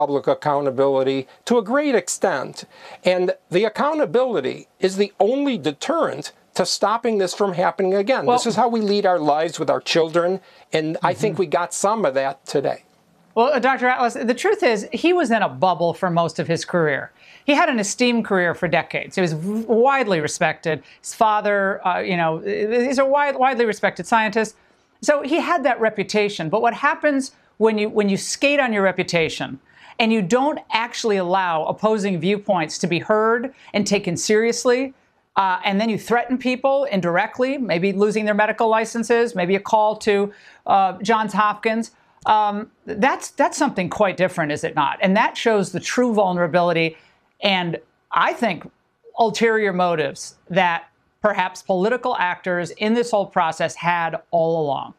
public accountability to a great extent. And the accountability is the only deterrent to stopping this from happening again. Well, this is how we lead our lives with our children, and I think we got some of that today. Well, Dr. Atlas, the truth is he was in a bubble for most of his career. He had an esteemed career for decades. He was widely respected. His father, he's a widely respected scientist. So he had that reputation. But what happens when you skate on your reputation and you don't actually allow opposing viewpoints to be heard and taken seriously, and then you threaten people indirectly, maybe losing their medical licenses, maybe a call to Johns Hopkins, that's something quite different, is it not? And that shows the true vulnerability and, I think, ulterior motives that perhaps political actors in this whole process had all along.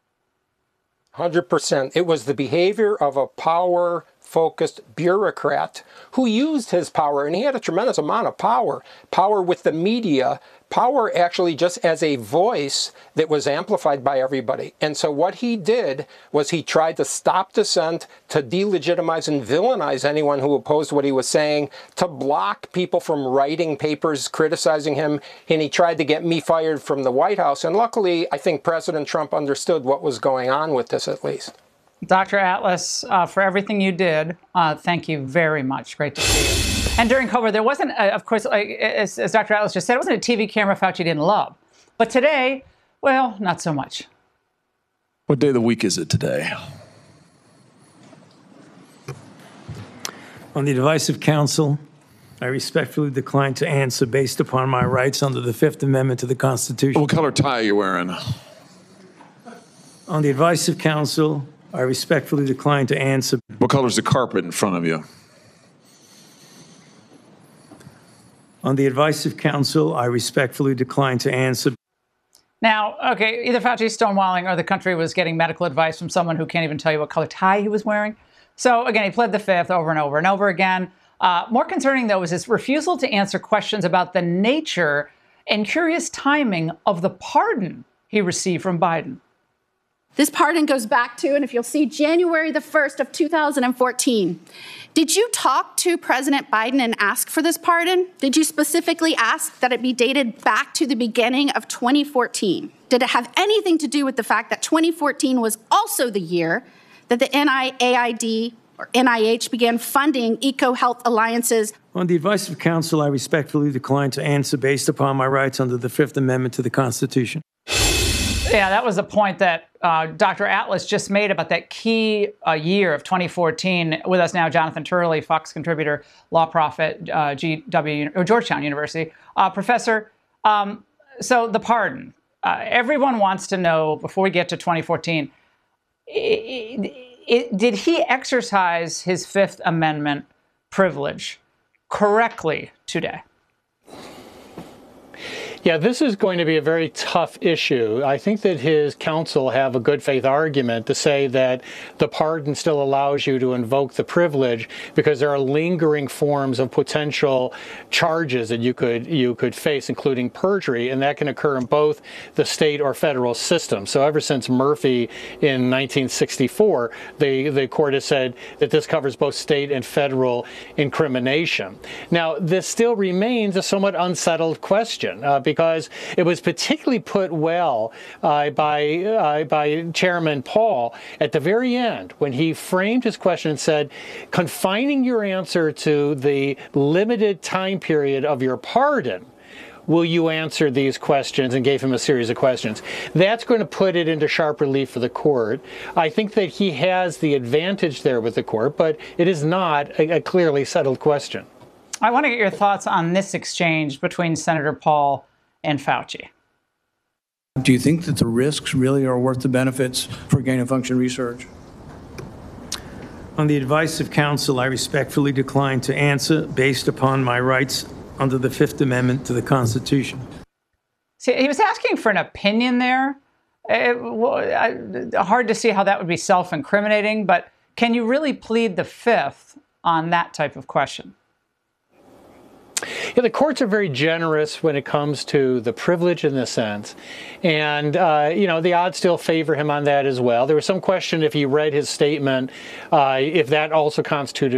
100%. It was the behavior of a power-focused bureaucrat who used his power, and he had a tremendous amount of power with the media, power actually just as a voice that was amplified by everybody. And so what he did was he tried to stop dissent, to delegitimize and villainize anyone who opposed what he was saying, to block people from writing papers criticizing him, and he tried to get me fired from the White House. And luckily, I think President Trump understood what was going on with this at least. Dr. Atlas, for everything you did, thank you very much. Great to see you. And during COVID, there wasn't, of course, as Dr. Atlas just said, it wasn't a TV camera Fauci didn't love. But today, well, not so much. What day of the week is it today? On the advice of counsel, I respectfully decline to answer based upon my rights under the Fifth Amendment to the Constitution. What color tie are you wearing? On the advice of counsel, I respectfully decline to answer. What color is the carpet in front of you? On the advice of counsel, I respectfully decline to answer. Now, okay, either Fauci's stonewalling or the country was getting medical advice from someone who can't even tell you what color tie he was wearing. So, again, he pled the Fifth over and over and over again. More concerning, though, was his refusal to answer questions about the nature and curious timing of the pardon he received from Biden. This pardon goes back to, and if you'll see, January the 1st of 2014. Did you talk to President Biden and ask for this pardon? Did you specifically ask that it be dated back to the beginning of 2014? Did it have anything to do with the fact that 2014 was also the year that the NIAID or NIH began funding EcoHealth alliances? On the advice of counsel, I respectfully decline to answer based upon my rights under the Fifth Amendment to the Constitution. Yeah, that was the point that Dr. Atlas just made about that key year of 2014. With us now, Jonathan Turley, Fox contributor, law prophet, Georgetown University. Professor, so the pardon. Everyone wants to know, before we get to 2014, did he exercise his Fifth Amendment privilege correctly today? Yeah, this is going to be a very tough issue. I think that his counsel have a good faith argument to say that the pardon still allows you to invoke the privilege because there are lingering forms of potential charges that you could face, including perjury, and that can occur in both the state or federal system. So ever since Murphy in 1964, the court has said that this covers both state and federal incrimination. Now, this still remains a somewhat unsettled question. Because it was particularly put well by Chairman Paul at the very end when he framed his question and said, confining your answer to the limited time period of your pardon, will you answer these questions, and gave him a series of questions. That's going to put it into sharp relief for the court. I think that he has the advantage there with the court, but it is not a clearly settled question. I want to get your thoughts on this exchange between Senator Paul and Fauci. Do you think that the risks really are worth the benefits for gain-of-function research? On the advice of counsel, I respectfully decline to answer based upon my rights under the Fifth Amendment to the Constitution. See, he was asking for an opinion there. Hard to see how that would be self-incriminating, but can you really plead the Fifth on that type of question? Yeah, the courts are very generous when it comes to the privilege in this sense. And, the odds still favor him on that as well. There was some question if he read his statement, if that also constituted